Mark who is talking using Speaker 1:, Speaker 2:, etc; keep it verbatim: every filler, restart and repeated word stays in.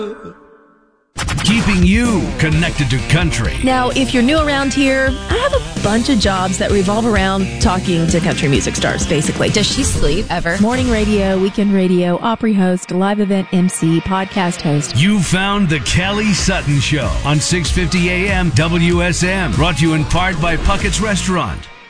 Speaker 1: Keeping you connected to country.
Speaker 2: Now, if you're new around here, I have a bunch of jobs that revolve around talking to country music stars, basically.
Speaker 3: Does she sleep ever?
Speaker 2: Morning radio, weekend radio, Opry host, live event M C, podcast host.
Speaker 1: You found the Kelly Sutton Show on six fifty A M W S M. Brought to you in part by Puckett's Restaurant.